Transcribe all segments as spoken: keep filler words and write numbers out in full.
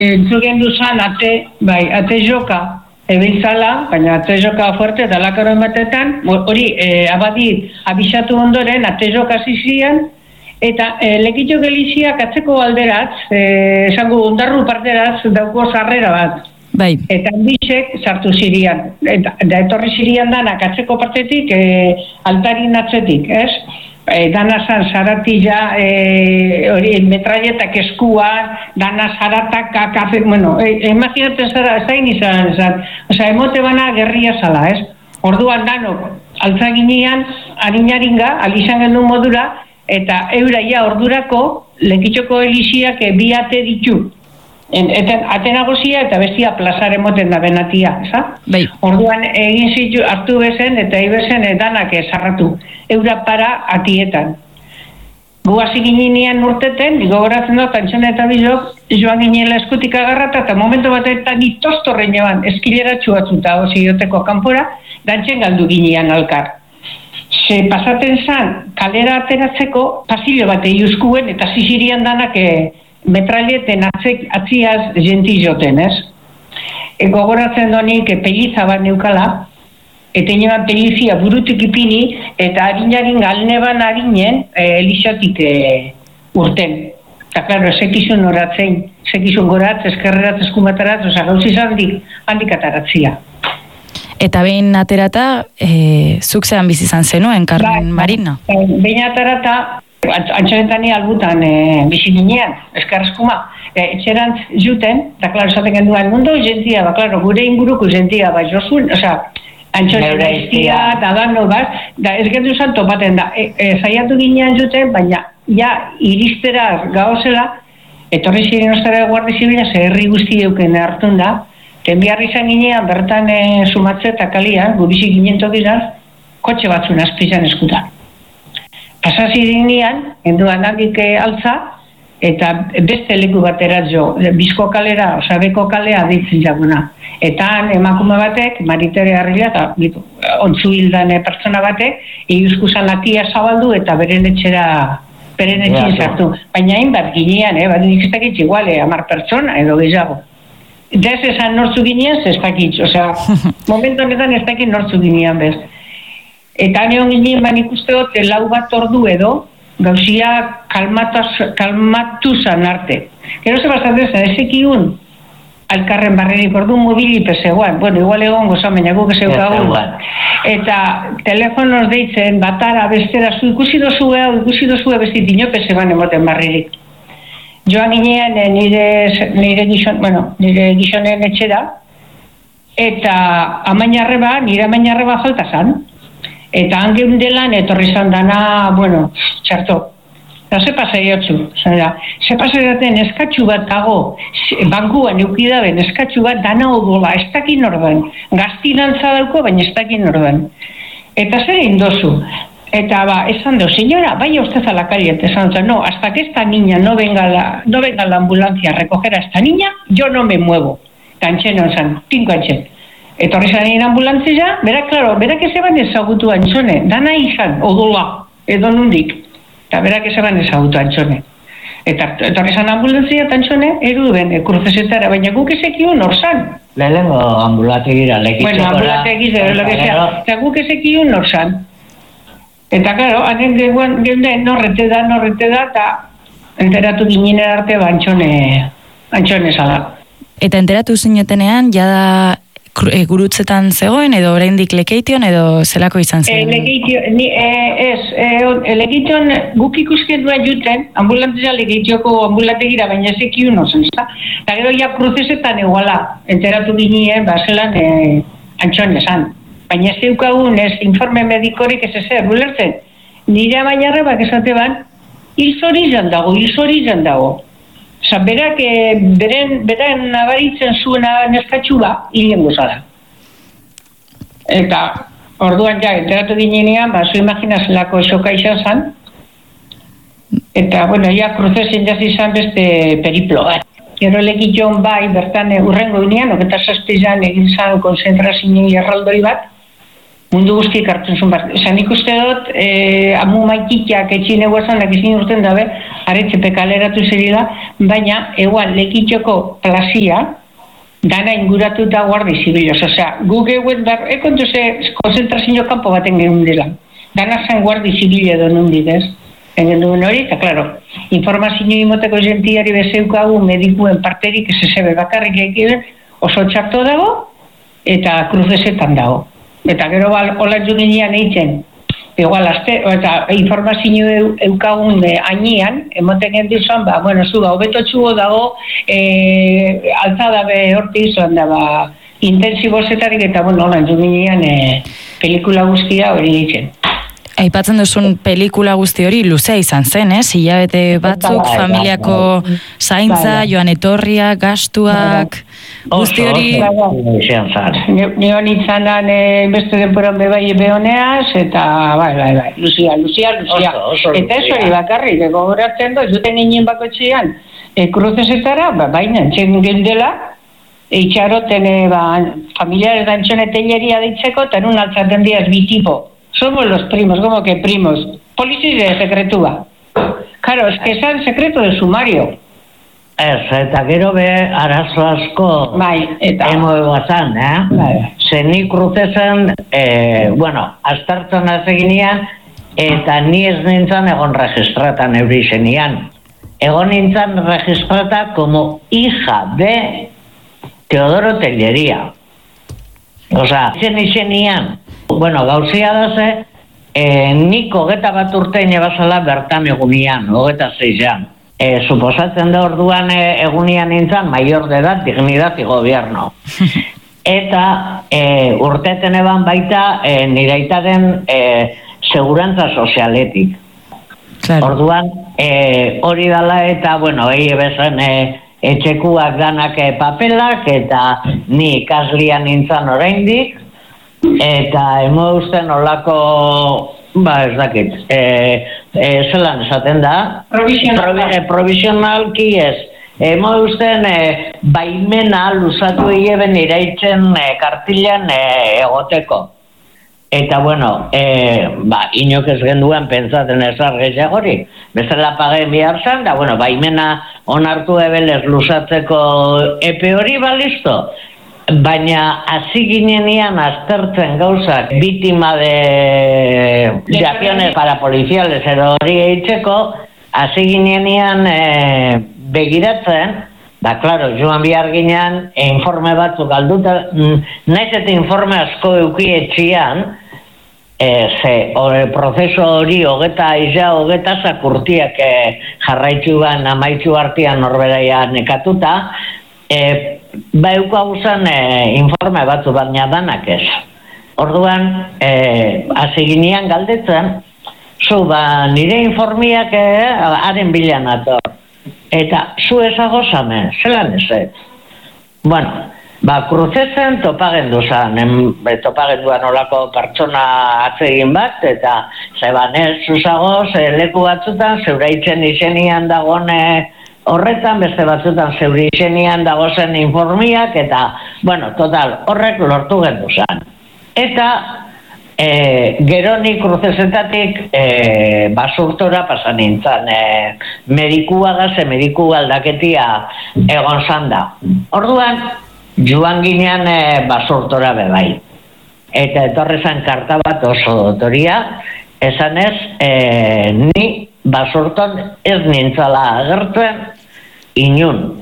entzugen duzan ate, bai, ate joka ebiltzala, baina ate joka fuerte dalakaro ematetan, hori e, abadi abisatu ondoren ate joka zizian, eta e, lekitxo geliziak atzeko alderatz, e, esango ondarru parteraz dauko sarrera bat. Bai. Eta handixek sartu zirian. Eta, da etorri zirian danak atzeko partetik, e, altarin atzetik, ez? E, dana zan zaratila, e, hori, metralletak eskuan, dana zaratak, kafe, bueno, e, imaginatzen zara, ez hain izan, zan, oza, emote bana gerria zala, ez? Orduan danok, altzaginean, harinaringa, alizan gendu modura, eta euraia ordurako, lekitxoko eliziak e, bi ate ditu. Eten, atenagozia eta bestia plazare moten da benatia, eza? Bai. Orduan egin zitu hartu bezen eta ibezen danak esarratu. Eura para atietan. Guazi ginean urteten, gogoratzen dut, Antxone eta Bilok, joan ginela eskutik agarrata, eta momentu batetan itostorren eban, eskileratxu batzuta, ozioteko kanpora, dantzen galdu ginean alkar. Se pasaten zan, kalera ateratzeko, pasillo bat eiuzkuen, eta zizirian danak e, metralieten atzek, atziaz jenti joten, ez? E, gogoratzen donik e, peliza bat neukala, eta ineban pelizia burutik ipini, eta harinarin galneban harinen e, elixatik e, urten. Eta, klaro, zekizun horatzen, zekizun goratz, eskerreratz, eskumataratz, oza, gauziz handik, handik ataratzia. Eta behin aterata, e, zuk zean bizizan zenuen, Carmen ba, Marina? E, behin aterata, Antxonetani albutan e, bizi ginean, eskarreskuma, e, etxerantz juten, eta klaro, esaten genduan, mundu jentia, ba, klaro, gure inguruko jentia, ba, josun, oza, Antxoneta iztia, da dano, bat, da ez gendu zan topaten da, e, e, zaiatu ginean juten, baina, ja, iristera gauzela, etorri ziren ostara guardi zibila, ze herri guzti euken hartun da, tenbiarri izan ginean, bertan e, sumatze eta kalian, gubizi ginen tokizaz, kotxe batzun azpizan eskuta. Pasazidinean, enduan handik altza, eta beste leku baterat jo, bizko kalera, oza, beko kalea ditzen jaguna. Eta han, emakume batek, Maritere Arrila, eta ontzu hildan pertsona batek, eiuzkuzan atia zabaldu eta beren etxera, beren etxin sartu. Baina hain bat ginean, eh, bat nik ez dakit iguale, amar pertsona edo gehiago. Eta ez esan nortzu ginean, ez dakit, oza, momentu honetan ez dakit nortzu ginean bez. Eta neon ginen ban ikusteot lau bat ordu edo, gauzia kalmatu zan arte. Gero ze bastatzen zen, ezekiun, alkarren barrerik ordu mobili pezeguan. Bueno, igual egon gozan, baina guk ez eukagun. Eta telefonos deitzen, batara, bestera, zu ikusi dozu hau, ikusi dozu besti dino pezeguan emoten barrerik. Joan ginean nire, nire, gizon, bueno, nire gizonen etxera, eta amainarreba, nire amainarreba falta zan. Eta hangeun delan etorri zan dana, bueno, txarto. Eta ze pasaiotzu, zera, ze pasaiaten eskatxu bat dago, bankuan eukidaben eskatxu bat dana odola, ez dakin ordan. Gaztinantza dauko, baina ez dakin ordan. Eta zer indozu? Eta ba, esan deu, señora, vaya usted a la calle, esan deu, no, hasta que esta niña no venga la, no venga la ambulancia a recoger a esta niña, yo no me muevo. Tantxen zan, tinko antxen. Etorri zanein ambulantzia, berak, klaro, berak ezeban ezagutu Antxone, dana izan, odola, edo nundik, eta berak ezeban ezagutu Antxone. Eta etorri zan ambulantzia, Antxone, eruden, kruzesetara, baina guk ezekiun hor zan. Lehenengo ambulategira, lekitxokora. Bueno, ambulategira, eta guk ezekiun hor zan. Eta, klaro, hanen geuden norrete da, norrete da, eta enteratu ginen arte, ba, Antxone, Antxone zala. Eta enteratu zinetenean, jada E, gurutzetan zegoen, edo oraindik lekeition, edo zelako izan zen? E, lekeition, ni, e, ez, e, lekeition guk ikusken duen juten, ambulantzia lekeitioko ambulantegira, baina ezekiun ozen, eta gero ja prozesetan eguala, enteratu ginien, ba, zelan e, Antxone zan. Baina ez deukagun, ez informe medikorik ez ezer, bulertzen, nire amainarrebak esate ban, hil zorizan dago, hil zorizan dago. Osa, berak, e, beren, beren nabaritzen zuena neskatxu ba, hilen gozada. Eta, orduan ja, enteratu ginenean, ba, zu imaginazelako esoka izan zan. Eta, bueno, ja, kruzezen jaz izan beste periplo bat. Gero lekitxon bai, bertan urrengo ginean, oketa zazpizan egin zan konzentrazio erraldoi bat, mundu guztiek hartzen zuen bat. Esan ikuste dut, e, amu maikitiak etxin eguazanak izin urten dabe, aretzepe kaleratu zerila, baina, egual, lekitxoko plazia, dana inguratu da guardi zibiloz. Osea, guk eguen bar, ekontu ze konzentrazio kanpo baten gehun dela. Dana zen guardi zibile edo nundik, ez? Engen duen hori, eta klaro, informazio imoteko jentiari bezeukagu medikuen parterik ez ezebe bakarrik egiten oso txarto dago, eta kruzesetan dago. Eta gero bal, hola juginean eitzen, igual, azte, eta informazio eukagun e, ainean, emoten gendizan, ba, bueno, zu, ba, hobeto txugo dago, e, altzadabe horti izan da, ba, intensibozetarik, eta, bueno, hola juginean e, pelikula guztia hori eitzen. Aipatzen duzun pelikula guzti hori luzea izan zen, ez? Hilabete batzuk, familiako zaintza, joan etorria, gastuak, guzti hori... Nio nintzanan beste denporan bebai behoneaz, eta bai, bai, bai, luzia, luzia, luzia. Eta ez hori bakarrik, gogoratzen dut, zuten ginen bako txian, kruzesetara, baina, txen gendela, itxaroten, familiares dantxonetelleria ditzeko, eta nun altzaten diaz bi tipo. Somos los primos, como que primos. Policía de secretúa. Claro, es que es el secreto de sumario. Ez, eta gero be arazo asko bai, eta emo eguazan, eh? Bai. Zeni kruzezen, eh, bueno, astartzen azeginean, eta ni ez nintzen egon registratan euri zenian. Egon nintzen registrata como hija de Teodoro Tellería. Osa, zen izenian, bueno, gauzia da ze, eh, nik hogeta bat urtein ebazala bertan egunian, hogeta zeizean. Eh, suposatzen da orduan eh, egunian nintzen, mayor de edad, dignidad y gobierno. Eta eh, urteten eban baita eh, nireitaren eh, segurantza sozialetik. Claro. Orduan eh, hori dala eta, bueno, egi bezen eh, etxekuak danak eh, papelak, eta ni ikaslian nintzen oraindik, eta emo usten olako... Ba, ez dakit, e, e, zelan esaten da? Provisional. Provisionalki ez. Emo usten e, baimena luzatu egeben iraitzen e, kartilan e, egoteko. Eta, bueno, e, ba, inok ez genduen pentsaten ezar gehiagori. Bezala paguen bihar zan, da, bueno, baimena onartu ebelez luzatzeko epe hori, ba, listo. Baina hasi ginenian aztertzen gauzak biktima de, de acciones parapoliciales edo hori eitzeko, hasi ginenian e, begiratzen, da, klaro, joan bihar ginean informe batzuk alduta, naiz eta informe asko euki etxian, e, ze, ore, prozeso hori hogeta aiza, hogeta zakurtiak e, jarraitzuan amaitzu artian norberaia nekatuta, e, ba euko hauzen e, informe batzu baina danak ez. Orduan, e, aziginean galdetzen, zu ba nire informiak e, haren bilan ator. Eta zu ezagozamen, zelan ezet. Bueno, ba kruzezen topagen duzan, em, topagen duan olako pertsona atzegin bat, eta zeban ez zuzagoz e, leku batzutan, zeuraitzen izenian dagone horretan, beste batzutan zeuri izenian dagozen informiak, eta, bueno, total, horrek lortu gendu zan. Eta, e, gero ni kruzezetatik e, basurtora pasan nintzen, e, medikua gaze, mediku aldaketia egon zan da. Orduan, joan ginean e, basurtora bebai. Eta etorrezan karta bat oso dotoria, esan ez, e, ni basurton ez nintzala agertzen inun.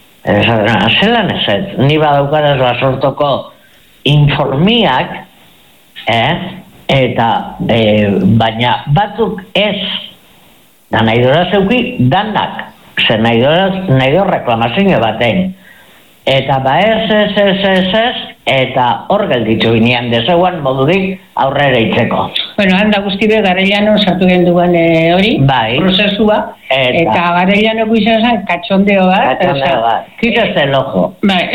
Zelan ezet, ni badaukaraz basurtoko informiak, eh? Eta e, baina batzuk ez, da nahi dora zeuki danak, ze nahi dora reklamazio batein. Eta ba ez, ez, ez, ez, ez, eta hor gelditzu ginean dezeguan modurik aurrera itzeko. Bueno, handa guzti be Garellano sartu genduan e, hori, bai, prozesua, eta, eta Garellano izan zen katxondeo bat. Katxondeo bat, quítese el ojo. Bai.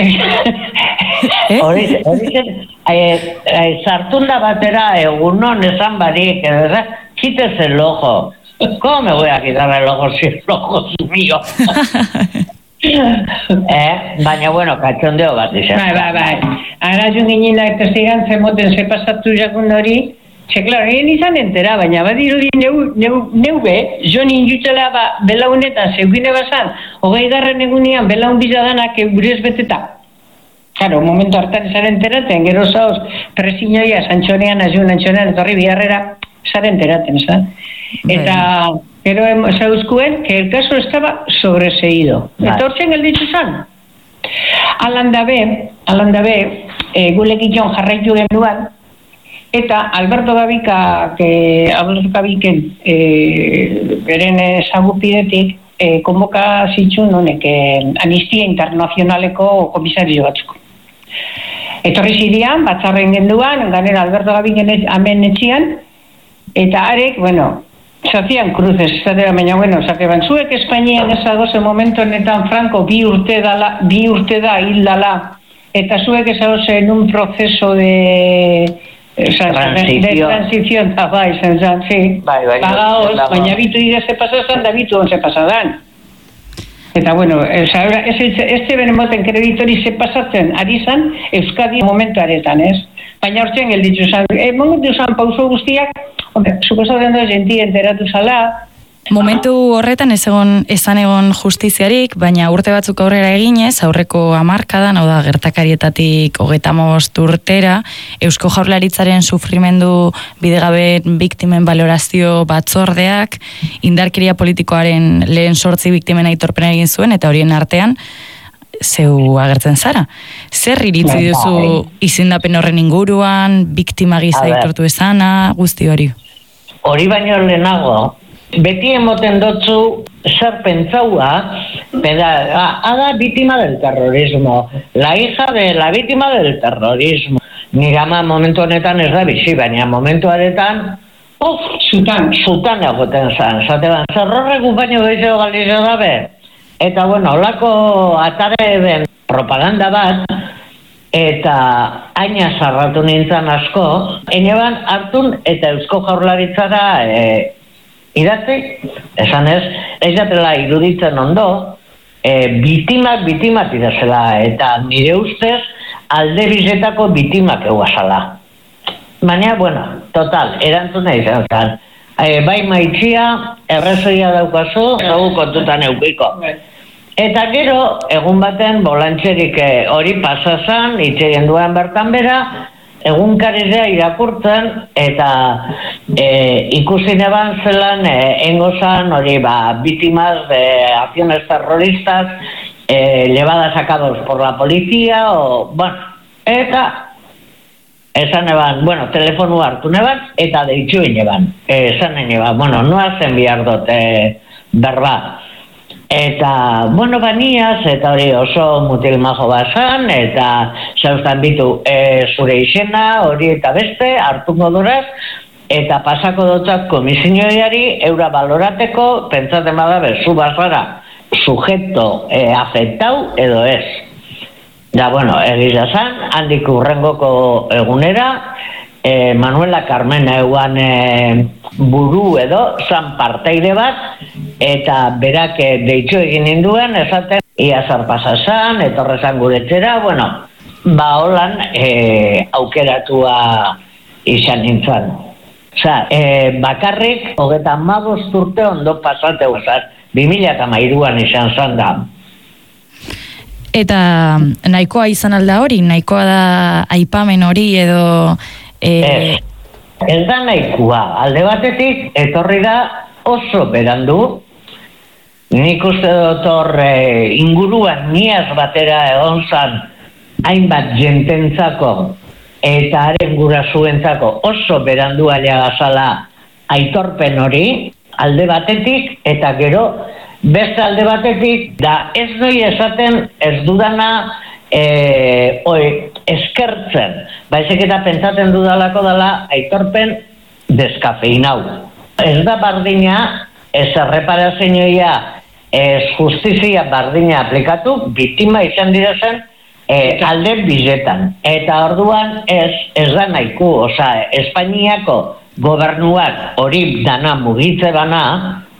Hori zen, sartunda batera egunon esan barik, quítese el ojo. ¿Cómo me voy a quitar el ojo si el ojo es mío? eh, baina, bueno, katxondeo bat izan. Bai, bai, bai. Ara jo ginen eta zigan zemoten ze pasatu jakun hori, ze, klaro, egin izan entera, baina badirudi neu, neu, neu be, jo ninjutela ba, belaunetan zeugine bazan, hogei garren egunean belaun bizadanak eurez beteta. Claro, momentu hartan zaren enteraten, gero zauz, presinoia, santxonean, azun, antxonean, etorri biharrera, zaren enteraten, zan? Eta... Pero zauzkuen que el caso estaba sobreseído. Vale. Eta hortzen gelditu zan. Alan dabe, alan dabe, e, gulekiton jarraitu genduan, eta Alberto Gabika, que Alberto Gabiken, e, beren ezagupidetik, e, konboka zitxun honek, e, Amnistia Internazionaleko komisario batzuko. Etorri zidian, batzarren genduan, ganera Alberto Gabiken amen etxian, eta arek, bueno, se hacían cruces, zatera, baina, bueno, zateban, zuek Espainian ezagozen momentu honetan Franco bi urte dala, bi urte da hil dala, eta zuek ezagozen un proceso de... Osa, de transición, da, bai, zen zan, sí. Bai, bai, Pagaos, baina bitu ide ze pasazan, da bitu on ze pasadan. Eta, bueno, oza, este benemoten kreditori ze pasatzen ari zan, Euskadi momentu aretan, ez? Baina hortzen gelditzu zan, e, momentu zan pauso guztiak, hombre, suposatzen da jenti enteratu zala. Momentu horretan ez egon, esan egon justiziarik, baina urte batzuk aurrera eginez, aurreko hamarkadan, hau da gertakarietatik hogeita hamabost urtera, Eusko Jaurlaritzaren sufrimendu bidegabe biktimen balorazio batzordeak, indarkeria politikoaren lehen sortzi biktimen aitorpena egin zuen, eta horien artean, zeu agertzen zara. Zer iritzi duzu izendapen horren inguruan, biktima gisa aitortu esana, guzti hori? Hori baino lehenago, beti emoten dotzu zer pentsaua, peda, ada biktima del terrorismo, la hija de la víctima del terrorismo. Nire ama momentu honetan ez da bizi, baina momentu honetan, uf, zutan, zutan egoten zan, zateban, zerrorregu baino gehiago galizio dabe. Eta, bueno, olako atare den propaganda bat, eta aina sarratu nintzen asko, eneban hartun eta Eusko Jaurlaritzara e, idatzi, esan ez, ez jatela iruditzen ondo, e, bitimak bitimak idazela, eta nire ustez alde bizetako bitimak eguazala. Baina, bueno, total, erantzuna izan zen. E, bai maitxia, errezoia daukazu, zogu kontutan eukiko. Eta gero, egun baten, bolantxerik hori pasazan, itxegin duen bertan bera, egunkarizea irakurtzen, eta e, ikusi neban zelan, e, engozan, hori, ba, víctimas de acciones terroristas, e, llevadas a cabo por la policía, o, bueno, eta... Esan eban, bueno, telefonu hartu neban, eta deitxu ineban. Esan eban, bueno, noazen bihar dut e, berba. Eta, bueno, baniaz, eta hori oso mutil majo bazan, eta zauztan bitu e, zure izena, hori eta beste, hartuko duraz, eta pasako dutzat komisioiari, eura balorateko, pentsatzen bada bezu bazara, sujeto e, afektau edo ez. Da, bueno, egiza zan, handik urrengoko egunera, e, Manuela Carmena eguan e, buru edo, zan parteide bat, eta berak e, deitxo egin ninduen, esaten, ia zarpasa zan, etorrezan guretzera, bueno, ba holan e, aukeratua izan nintzen. Osa, e, bakarrik, hogeta hamabost urte ondo pasateu, bi mila hamairuan izan zan da. Eta nahikoa izan alda hori, nahikoa da aipamen hori edo... E... Ez, ez da nahikoa, alde batetik etorri da oso berandu, nik uste dut hor e, inguruan niaz batera egon zan hainbat jententzako eta haren gurasoentzako oso berandu alia gazala aitorpen hori, alde batetik eta gero beste alde batetik, da ez doi esaten ez dudana e, oi, eskertzen. Baizik eta pentsaten dudalako dela aitorpen deskafeinau. Ez da bardina, ez erreparazioia, ez justizia bardina aplikatu, biktima izan direzen e, alde bizetan. Eta orduan ez, ez da nahiko, oza, Espainiako gobernuak hori dana mugitze bana,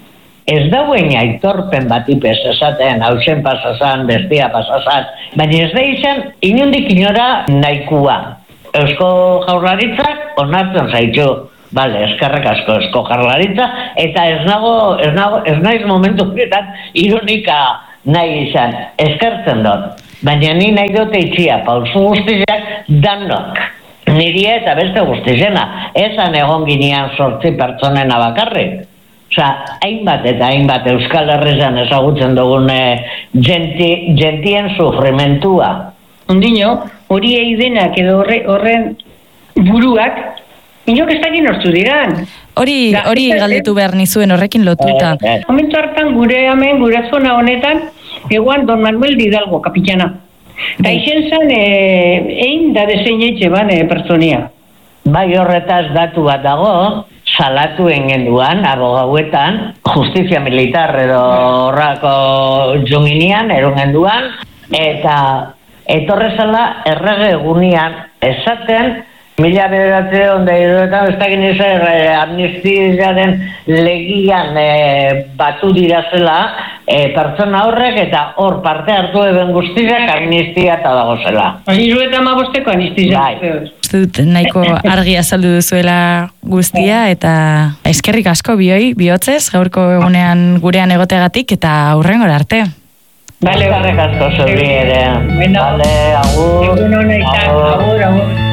ez dauen aitorpen batipez esaten, hausen pasazan, bestia pasazan, baina ez da izan, inundik inora nahikua. Eusko Jaurlaritzak onartzen zaitu, bale, eskerrek asko Eusko Jaurlaritza, eta ez nago, ez nago, ez naiz momentu horretan ironika nahi izan, eskertzen dut. Baina ni nahi dute itxia, pauzu guztiak danok. Niri eta beste guztizena, esan egon ginean sortzi pertsonena bakarrik. Osa, hainbat eta hainbat Euskal Herrian ezagutzen dugune genti, gentien sufrimentua. Ondino, hori eidenak edo horre, horren buruak, inok ez dakit nortzu diran. Hori, hori galdetu behar nizuen horrekin lotuta. Eh, eh. Momentu hartan gure hemen, gure zona honetan, eguan Don Manuel Hidalgo, kapitana. Eta izen zen, egin da desein eitxe ban pertsonia. Bai horretaz datu bat dago, salatu engenduan, abogauetan, justizia militar edo horrako junginean, erungenduan, eta etorrezala errege egunian esaten, mila bederatze onda iruetan, ez dakit nizer amnistiaren legian e, batu dirazela e, pertsona horrek eta hor parte hartu eben guztiak amnistia eta dago zela. Iruetan mabosteko amnistia. Bai. Dut nahiko argi azaldu duzuela guztia eta eskerrik asko bioi, bihotzez, gaurko egunean gurean egotegatik eta aurrengora arte. Bale, eskerrik asko zuri ere. Bueno, vale, agur. egun honetan, agur, agur.